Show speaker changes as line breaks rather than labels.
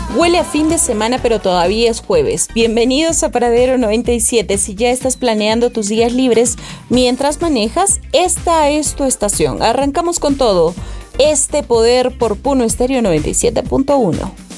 Huele a fin de semana, pero todavía es jueves. Bienvenidos a Paradero 97. Si ya estás planeando tus días libres mientras manejas, esta es tu estación. Arrancamos con todo. Este poder por Puno Estéreo 97.1.